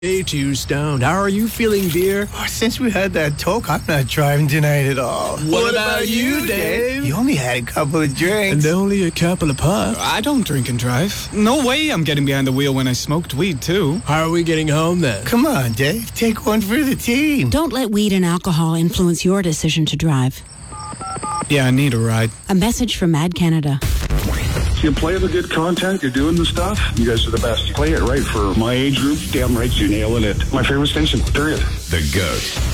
Way too stoned. How are you feeling, dear? Oh, since we had that talk, I'm not driving tonight at all. What about you, Dave? You only had a couple of drinks. And only a couple of puffs. I don't drink and drive. No way I'm getting behind the wheel when I smoked weed, too. How are we getting home, then? Come on, Dave. Take one for the team. Don't let weed and alcohol influence your decision to drive. Yeah, I need a ride. A message from Mad Canada. You play the good content, you're doing the stuff, you guys are the best. You play it right for my age group, damn right you're nailing it. My favorite station, period. The GOAT.